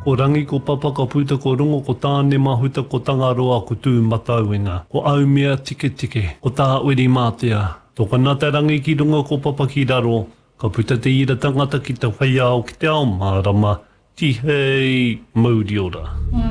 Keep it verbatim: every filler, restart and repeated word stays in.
O rangi ko papa ka puta ko rongo ko tāne mahuta ko tangaroa ko tū matauenga. O au mea tike tike, o tā uri mātea. Tō kanata rangi ki runga ko papa ki raro, ka puta te ira tangata ki te whaiao ki te ao mārama, ti hei mauri ora. Mm.